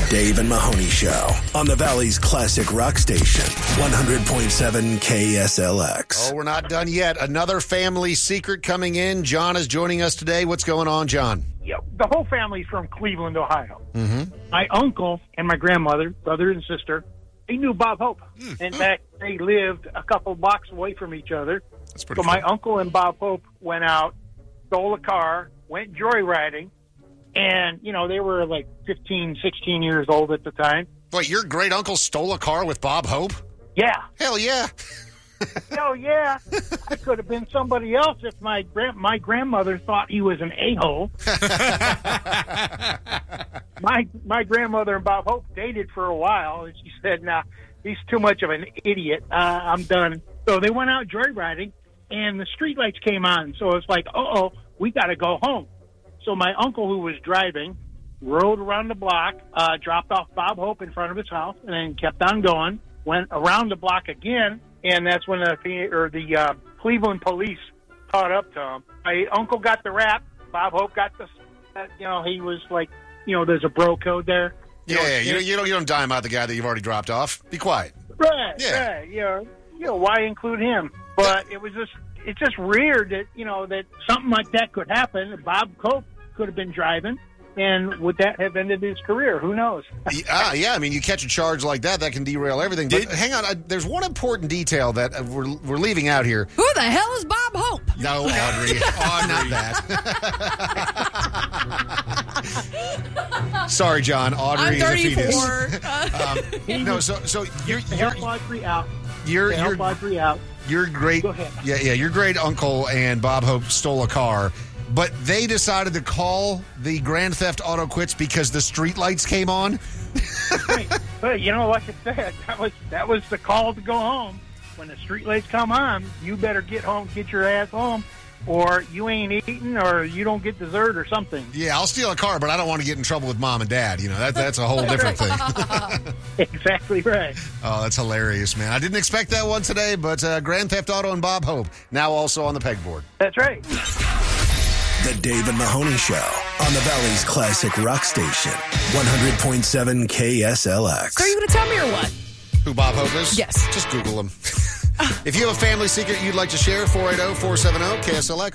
The Dave and Mahoney Show on the Valley's classic rock station, 100.7 KSLX. Oh, we're not done yet. Another family secret coming in. John is joining us today. What's going on, John? Yeah, the whole family's from Cleveland, Ohio. Mm-hmm. My uncle and my grandmother, brother and sister, they knew Bob Hope. In fact, they lived a couple blocks away from each other. That's pretty So my uncle and Bob Hope went out, stole a car, went joyriding, and, you know, they were like 15, 16 years old at the time. Wait, your great uncle stole a car with Bob Hope? Yeah. Hell yeah. Hell yeah. I could have been somebody else if my grandmother thought he was an a-hole. My grandmother and Bob Hope dated for a while, and she said, nah, he's too much of an idiot. I'm done. So they went out joyriding, and the streetlights came on. So it's like, uh-oh, we got to go home. So my uncle, who was driving, rode around the block, dropped off Bob Hope in front of his house, and then kept on going, went around the block again, and that's when the Cleveland police caught up to him. My uncle got the rap. Bob Hope got the, he was like, there's a bro code there. You don't dime out the guy that you've already dropped off. Be quiet. Right, Yeah. right. Why include him? But it's just weird that, that something like that could happen. Bob Hope could have been driving, and would that have ended his career? Who knows? Yeah, I mean, you catch a charge like that can derail everything. But hang on, there's one important detail that we're leaving out here. Who the hell is Bob Hope? No, Audrey. Not that. Sorry, John. Audrey I'm is a 34. fetus. So you're Audrey out. Audrey out. Your great, Go ahead. yeah, your great uncle and Bob Hope stole a car, but they decided to call the Grand Theft Auto quits because the streetlights came on. But like I said, that was the call to go home. When the streetlights come on, you better get home, get your ass home, or you ain't eating, or you don't get dessert or something. Yeah, I'll steal a car, but I don't want to get in trouble with mom and dad. That's a whole different thing. Exactly right. Oh, that's hilarious, man. I didn't expect that one today, but Grand Theft Auto and Bob Hope now also on the pegboard. That's right. The Dave and Mahoney Show on the Valley's classic rock station, 100.7 KSLX. So are you going to tell me or what? Who Bob Hope is? Yes. Just Google him. If you have a family secret you'd like to share, 480-470-KSLX.